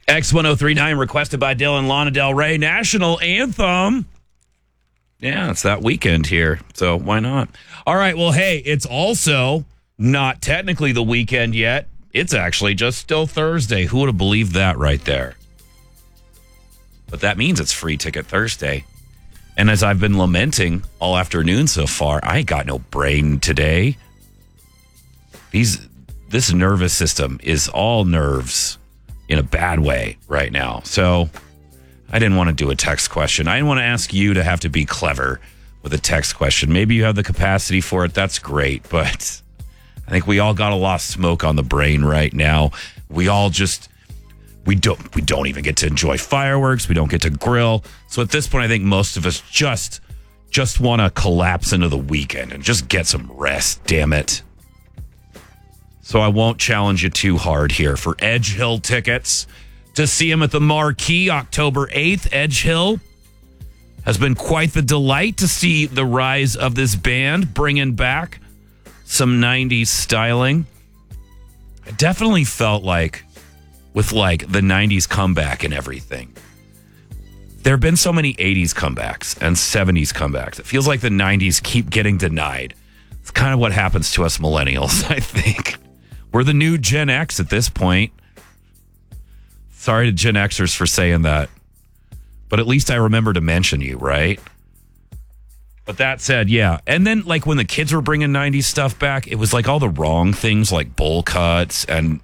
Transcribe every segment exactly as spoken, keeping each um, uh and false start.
X ten thirty-nine requested by Dylan, Lana Del Rey, national anthem. Yeah, it's that weekend here, so why not? All right, well, hey, it's also not technically the weekend yet. It's actually just still Thursday. Who would have believed that right there? But that means it's Free Ticket Thursday. And as I've been lamenting all afternoon so far, I ain't got no brain today. These, this nervous system is all nerves in a bad way right now. So I didn't want to do a text question. I didn't want to ask you to have to be clever with a text question. Maybe you have the capacity for it. That's great. But I think we all got a lot of smoke on the brain right now. We all just, we don't, we don't even get to enjoy fireworks. We don't get to grill. So at this point, I think most of us just, just want to collapse into the weekend and just get some rest. Damn it. So I won't challenge you too hard here. For Edge Hill tickets to see him at the Marquee October eighth, Edge Hill has been quite the delight to see the rise of this band, bringing back some nineties styling. I definitely felt like with like the nineties comeback and everything, there have been so many eighties comebacks and seventies comebacks. It feels like the nineties keep getting denied. It's kind of what happens to us millennials, I think. We're the new Gen X at this point. Sorry to Gen Xers for saying that. But at least I remember to mention you, right? But that said, yeah. And then, like, when the kids were bringing nineties stuff back, it was like all the wrong things, like bowl cuts and,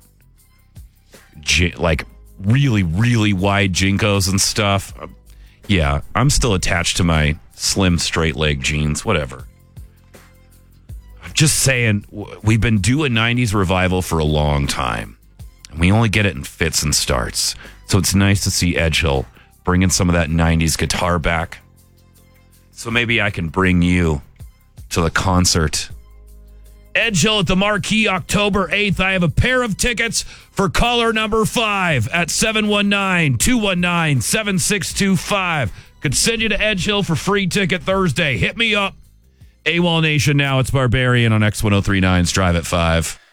like, really, really wide Jinkos and stuff. Yeah, I'm still attached to my slim, straight leg jeans, whatever. Just saying, we've been doing nineties revival for a long time. And we only get it in fits and starts. So it's nice to see Edge Hill bringing some of that nineties guitar back. So maybe I can bring you to the concert. Edge Hill at the Marquee, October eighth. I have a pair of tickets for caller number five at seven one nine, two one nine, seven six two five. Could send you to Edge Hill for Free Ticket Thursday. Hit me up. AWOL Nation now. It's Barbarian on X ten thirty-nine's Drive at five.